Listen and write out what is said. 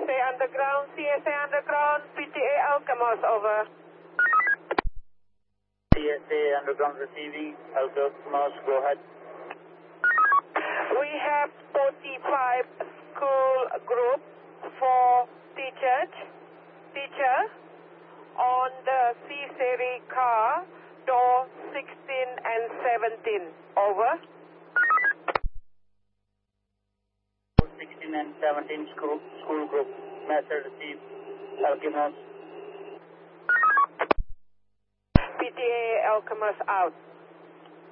CSA Underground, PTA Alkamos, over. CSA Underground receiving, Alkamos, go ahead. We have 45 school group for teacher on the C-Series car, door 16 and 17, over. 16 and 17 school group, message received, Alkamos. PTA Alkamos out.